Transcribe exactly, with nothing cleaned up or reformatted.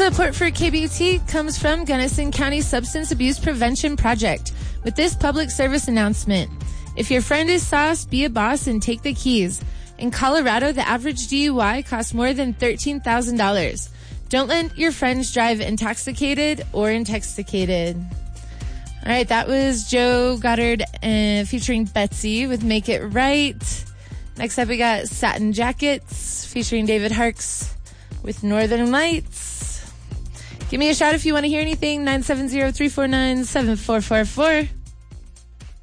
Support for K B T comes from Gunnison County Substance Abuse Prevention Project with this public service announcement. If your friend is sauce, be a boss and take the keys. In Colorado, the average D U I costs more than thirteen thousand dollars. Don't let your friends drive intoxicated or intoxicated. All right, that was Joe Goddard uh, featuring Betsy with Make It Right. Next up, we got Satin Jackets featuring David Harks with Northern Lights. Give me a shout if you want to hear anything. nine seven zero, three four nine, seven four four four.